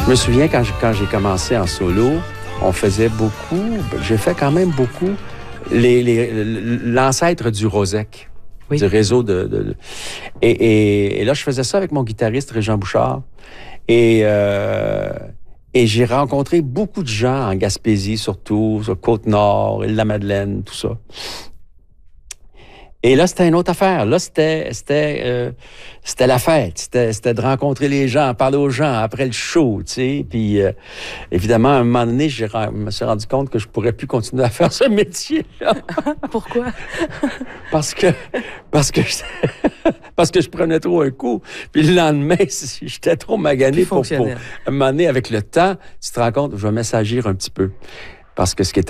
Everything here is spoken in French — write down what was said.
Je me souviens quand j'ai commencé en solo, on faisait beaucoup, j'ai fait quand même beaucoup l'ancêtre du Rosec, Oui. du réseau et là, je faisais ça avec mon guitariste Régent Bouchard. Et j'ai rencontré beaucoup de gens en Gaspésie, surtout, sur Côte-Nord, Île-de-la-Madeleine, tout ça. Et là, c'était une autre affaire. Là, c'était la fête. C'était de rencontrer les gens, parler aux gens après le show, tu sais. Puis, évidemment, à un moment donné, je me suis rendu compte que je pourrais plus continuer à faire ce métier-là. Pourquoi? Parce que je prenais trop un coup. Puis le lendemain, j'étais trop magané pour... À un moment donné, avec le temps, tu te rends compte, je vais m'assagir un petit peu. Parce que ce qui était